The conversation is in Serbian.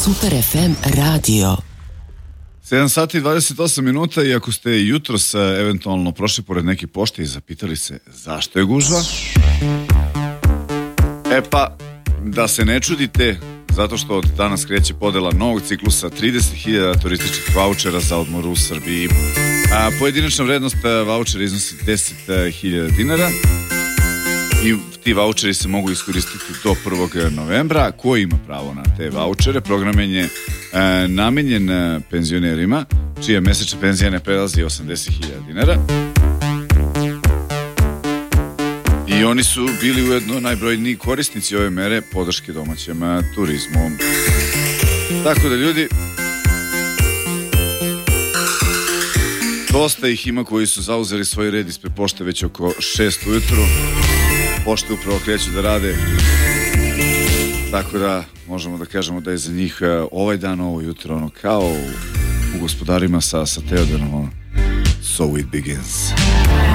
Super FM radio. 7 sati i 28 minuta i ako ste jutros eventualno prošli pored neke pošte i zapitali se zašto je gužva, pa da se ne čudite, zato što od danas kreće podela novog ciklusa 30.000 turističkih vaučera za odmor u Srbiji. Pojedinačna vrednost vaučera iznosi 10.000 dinara i ti vaučeri se mogu iskoristiti do 1. novembra. Ko ima pravo na te vaučere? Program je namenjen penzionerima čija mesečna penzija ne prelazi 80.000 dinara. I oni su bili ujedno najbrojniji korisnici ove mere podrške domaćem turizmu. Tako da ljudi, dosta ih ima koji su zauzeli svoj red ispred pošte već oko 6 ujutru. Pošte upravo kreću da rade, tako da možemo da kažemo da je za njih ovaj dan, ovo jutro, ono kao u Gospodarima sa Teodorom, so it begins.